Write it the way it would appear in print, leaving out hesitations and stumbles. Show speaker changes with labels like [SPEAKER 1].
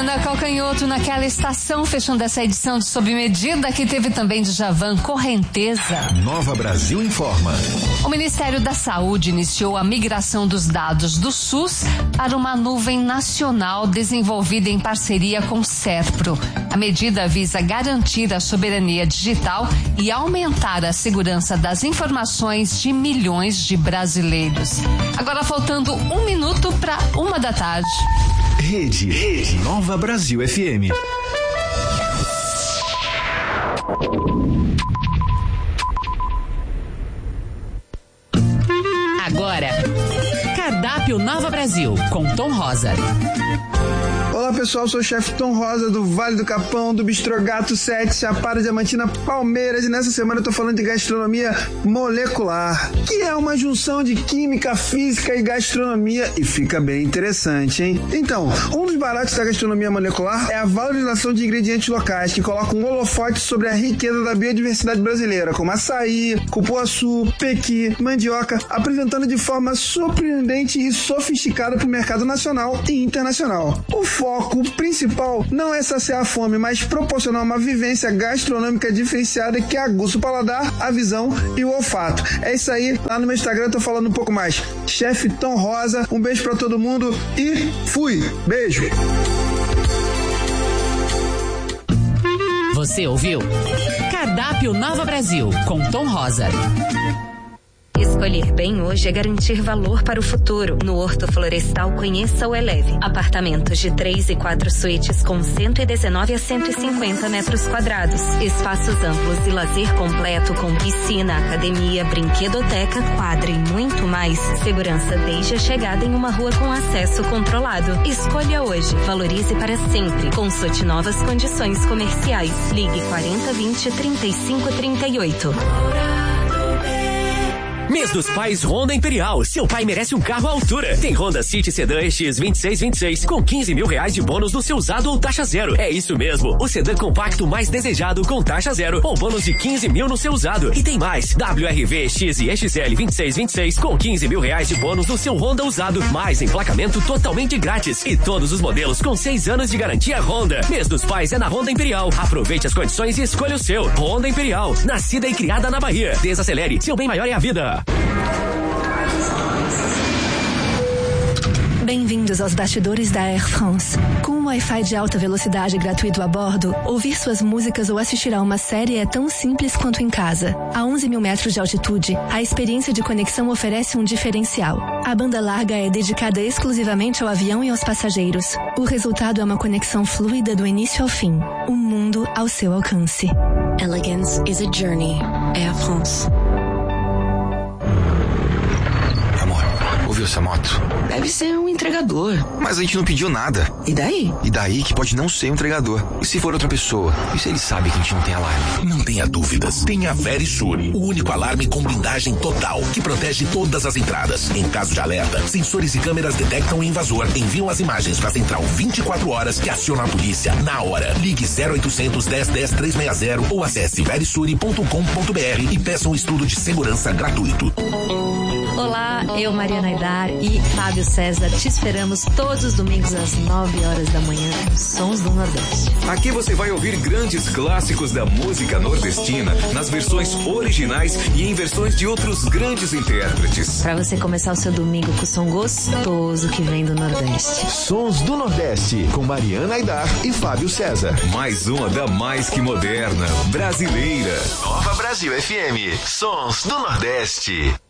[SPEAKER 1] Ana Calcanhoto naquela estação, fechando essa edição de Sob Medida, que teve também Djavan, Correnteza.
[SPEAKER 2] Nova Brasil informa.
[SPEAKER 1] O Ministério da Saúde iniciou a migração dos dados do SUS para uma nuvem nacional desenvolvida em parceria com o Serpro. A medida visa garantir a soberania digital e aumentar a segurança das informações de milhões de brasileiros. Agora faltando 1 minuto para 1h.
[SPEAKER 2] Rede Nova Brasil FM.
[SPEAKER 3] Agora, Cardápio Nova Brasil, com Tom Rosa.
[SPEAKER 4] Olá pessoal, sou o chefe Tom Rosa do Vale do Capão, do Bistrô Gato 7, Chapada Diamantina, Palmeiras, e nessa semana eu tô falando de gastronomia molecular, que é uma junção de química, física e gastronomia, e fica bem interessante, hein? Então, um dos baratos da gastronomia molecular é a valorização de ingredientes locais, que colocam um holofote sobre a riqueza da biodiversidade brasileira, como açaí, cupuaçu, pequi, mandioca, apresentando de forma surpreendente e sofisticada para o mercado nacional e internacional. O foco principal não é saciar a fome, mas proporcionar uma vivência gastronômica diferenciada que aguça o paladar, a visão e o olfato. É isso aí, lá no meu Instagram eu tô falando um pouco mais. Chefe Tom Rosa, um beijo pra todo mundo e fui! Beijo!
[SPEAKER 3] Você ouviu? Cardápio Nova Brasil, com Tom Rosa.
[SPEAKER 5] Escolher bem hoje é garantir valor para o futuro. No Horto Florestal, conheça o Eleve. Apartamentos de 3 e 4 suítes com 119 a 150 metros quadrados. Espaços amplos e lazer completo com piscina, academia, brinquedoteca, quadra e muito mais. Segurança desde a chegada em uma rua com acesso controlado. Escolha hoje. Valorize para sempre. Consulte novas condições comerciais. Ligue 4020-3538.
[SPEAKER 6] Mês dos Pais Honda Imperial. Seu pai merece um carro à altura. Tem Honda City Sedan EX 2626 com R$15 mil de bônus no seu usado ou taxa zero. É isso mesmo. O sedã compacto mais desejado com taxa zero ou bônus de R$15 mil no seu usado. E tem mais. WRV X e XL 2626 com R$15 mil de bônus no seu Honda usado. Mais emplacamento totalmente grátis. E todos os modelos com 6 anos de garantia Honda. Mês dos Pais é na Honda Imperial. Aproveite as condições e escolha o seu. Honda Imperial. Nascida e criada na Bahia. Desacelere. Seu bem maior é a vida.
[SPEAKER 7] Bem-vindos aos bastidores da Air France. Com um Wi-Fi de alta velocidade gratuito a bordo, ouvir suas músicas ou assistir a uma série é tão simples quanto em casa. A 11 mil metros de altitude, a experiência de conexão oferece um diferencial. A banda larga é dedicada exclusivamente ao avião e aos passageiros. O resultado é uma conexão fluida do início ao fim. Um mundo ao seu alcance.
[SPEAKER 8] Elegance is a journey. Air France.
[SPEAKER 9] Ouviu essa moto?
[SPEAKER 8] Deve ser um entregador.
[SPEAKER 9] Mas a gente não pediu nada.
[SPEAKER 8] E daí?
[SPEAKER 9] E daí que pode não ser um entregador. E se for outra pessoa? E se ele sabe que a gente não tem alarme?
[SPEAKER 10] Não tenha dúvidas. Tenha a Verisure, o único alarme com blindagem total, que protege todas as entradas. Em caso de alerta, sensores e câmeras detectam o invasor, enviam as imagens para a central 24 horas que aciona a polícia na hora. Ligue 0800 10 10 360 ou acesse verisure.com.br e peça um estudo de segurança gratuito.
[SPEAKER 11] Olá, eu, Mariana Aidar e Fábio César, te esperamos todos os domingos às 9 horas da manhã, Sons do Nordeste.
[SPEAKER 12] Aqui você vai ouvir grandes clássicos da música nordestina, nas versões originais e em versões de outros grandes intérpretes.
[SPEAKER 11] Para você começar o seu domingo com o som gostoso que vem do Nordeste.
[SPEAKER 2] Sons do Nordeste, com Mariana Aidar e Fábio César.
[SPEAKER 12] Mais uma da mais que moderna, brasileira.
[SPEAKER 2] Nova Brasil FM, Sons do Nordeste.